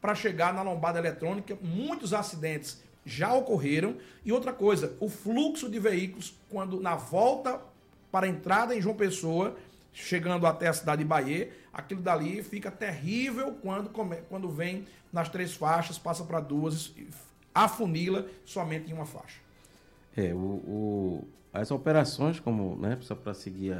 para chegar na lombada eletrônica. Muitos acidentes já ocorreram. E outra coisa, o fluxo de veículos, quando na volta para a entrada em João Pessoa, chegando até a cidade de Bahia, aquilo dali fica terrível quando vem nas 3 faixas, passa para 2, afunila somente em uma faixa. As operações, como, né, só para seguir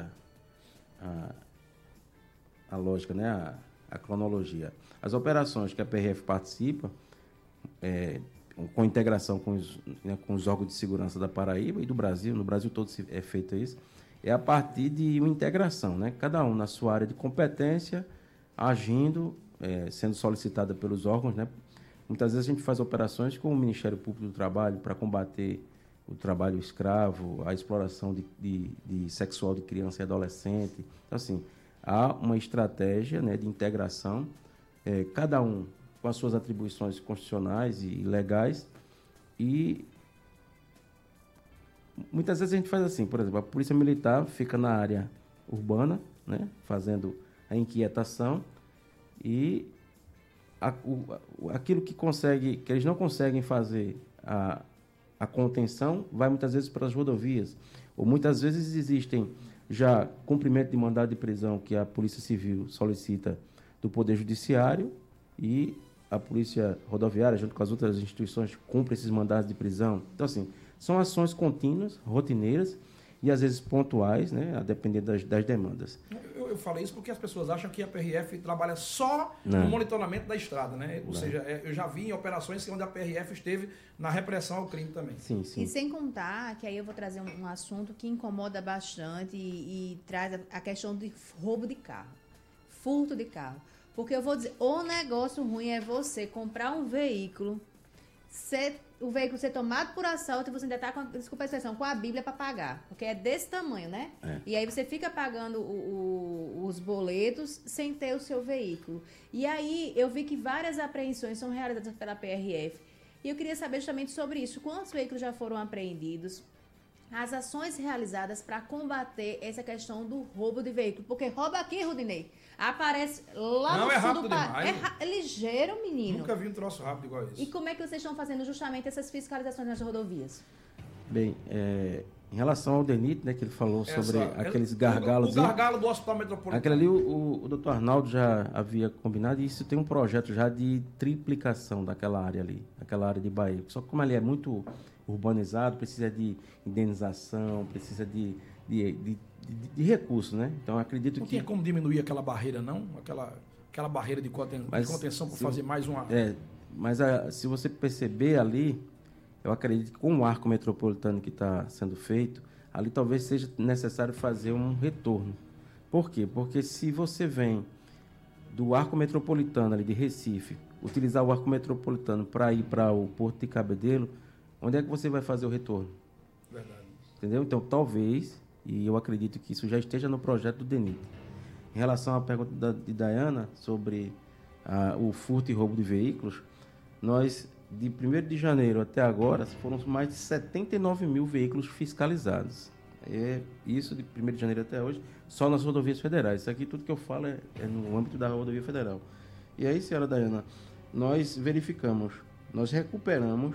a lógica, né, a cronologia, as operações que a PRF participa, com integração com os órgãos de segurança da Paraíba e do Brasil, no Brasil todo é feito isso, é a partir de uma integração, né? Cada um na sua área de competência, agindo, sendo solicitada pelos órgãos, né? Muitas vezes a gente faz operações com o Ministério Público do Trabalho para combater o trabalho escravo, a exploração de sexual de criança e adolescente. Então, assim, há uma estratégia, né, de integração, cada um com as suas atribuições constitucionais e legais, e muitas vezes a gente faz assim, por exemplo, a Polícia Militar fica na área urbana, né, fazendo a inquietação, e aquilo que eles não conseguem fazer a contenção, vai muitas vezes para as rodovias, ou muitas vezes existem já cumprimento de mandado de prisão que a Polícia Civil solicita do Poder Judiciário, e a Polícia Rodoviária, junto com as outras instituições, cumpre esses mandados de prisão. Então, assim, são ações contínuas, rotineiras e, às vezes, pontuais, né, a depender das demandas. Eu falei isso porque as pessoas acham que a PRF trabalha só no monitoramento da estrada, né? Ou seja, eu já vi em operações onde a PRF esteve na repressão ao crime também. Sim, sim. E sem contar, que aí eu vou trazer um assunto que incomoda bastante e traz a questão de roubo de carro, furto de carro. Porque eu vou dizer, o negócio ruim é você comprar um veículo, o veículo ser tomado por assalto e você ainda está, desculpa a expressão, com a Bíblia para pagar. Porque é desse tamanho, né? E aí você fica pagando os boletos sem ter o seu veículo. E aí eu vi que várias apreensões são realizadas pela PRF. E eu queria saber justamente sobre isso. Quantos veículos já foram apreendidos? As ações realizadas para combater essa questão do roubo de veículo. Porque rouba aqui, Rudinei, aparece lá não no é sul rápido do demais. É ligeiro, menino. Nunca vi um troço rápido igual esse. E como é que vocês estão fazendo justamente essas fiscalizações nas rodovias? Bem, em relação ao DENIT, né, que ele falou sobre aqueles gargalos... O gargalo do Hospital Metropolitano. Aquele ali, o doutor Arnaldo já havia combinado, e isso tem um projeto já de triplicação daquela área ali, aquela área de Bahia. Só que como ele é muito urbanizado, precisa de indenização, precisa de recursos, né? Então, acredito não que... tinha como diminuir aquela barreira, não? Aquela barreira de contenção para fazer mais uma... Mas se você perceber ali, eu acredito que com o arco metropolitano que está sendo feito, ali talvez seja necessário fazer um retorno. Por quê? Porque se você vem do arco metropolitano ali de Recife, utilizar o arco metropolitano para ir para o Porto de Cabedelo, onde é que você vai fazer o retorno? Verdade. Entendeu? Então, talvez, e eu acredito que isso já esteja no projeto do DENIT. Em relação à pergunta de Dayana sobre o furto e roubo de veículos, nós, de 1º de janeiro até agora, foram mais de 79 mil veículos fiscalizados. Isso de 1º de janeiro até hoje, só nas rodovias federais. Isso aqui, tudo que eu falo é no âmbito da rodovia federal. E aí, senhora Dayana, nós verificamos, nós recuperamos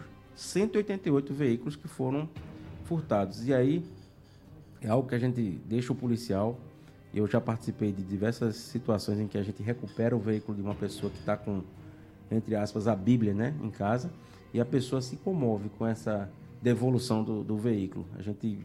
188 veículos que foram furtados. E aí, é algo que a gente deixa o policial. Eu já participei de diversas situações em que a gente recupera o veículo de uma pessoa que está com, entre aspas, a Bíblia, né, em casa, e a pessoa se comove com essa devolução do veículo. A gente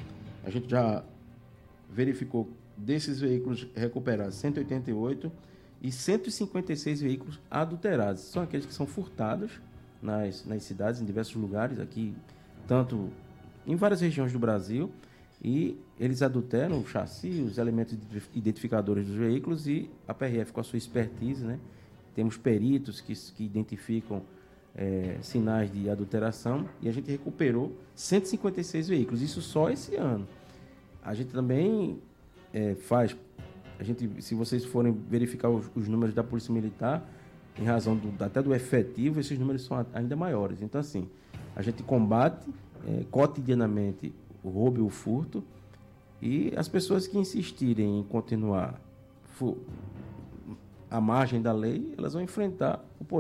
já verificou desses veículos recuperados 188 e 156 veículos adulterados. São aqueles que são furtados nas cidades, em diversos lugares, aqui, tanto em várias regiões do Brasil, e eles adulteram o chassi, os elementos identificadores dos veículos, e a PRF, com a sua expertise, né, temos peritos que identificam sinais de adulteração, e a gente recuperou 156 veículos, isso só esse ano. A gente também se vocês forem verificar os números da Polícia Militar, em razão até do efetivo, esses números são ainda maiores. Então, assim, a gente combate cotidianamente o roubo e o furto, e as pessoas que insistirem em continuar à margem da lei, elas vão enfrentar